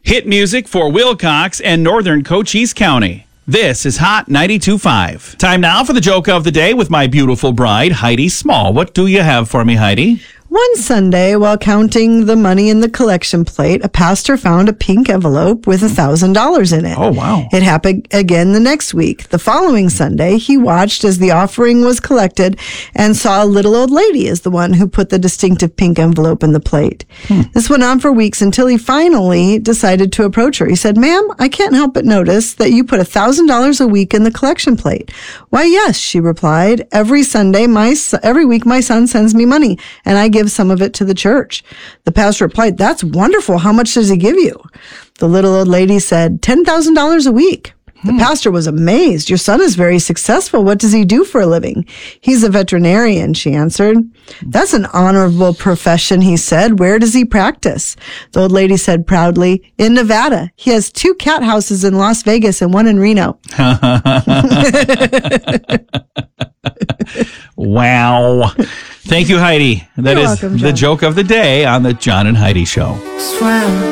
Hit music for Wilcox and Northern Cochise County. This is Hot 92.5. Time now for the joke of the day with my beautiful bride, Heidi Small. What do you have for me, Heidi? One Sunday, while counting the money in the collection plate, a pastor found a pink envelope with $1,000 in it. Oh, wow. It happened again the next week. The following Sunday, he watched as the offering was collected and saw a little old lady as the one who put the distinctive pink envelope in the plate. This went on for weeks until he finally decided to approach her. He said, "Ma'am, I can't help but notice that you put $1,000 a week in the collection plate." "Why, yes," she replied. Every week my son sends me money, and I give some of it to the church." The pastor replied, "That's wonderful. How much does he give you?" The little old lady said, $10,000 a week. The pastor was amazed. "Your son is very successful. What does he do for a living?" "He's a veterinarian," she answered. "That's an honorable profession," he said. "Where does he practice?" The old lady said proudly, "In Nevada. He has 2 cat houses in Las Vegas and 1 in Reno." Wow. Thank you, Heidi. That You're is welcome, the John. joke of the day on the John and Heidi Show. Swim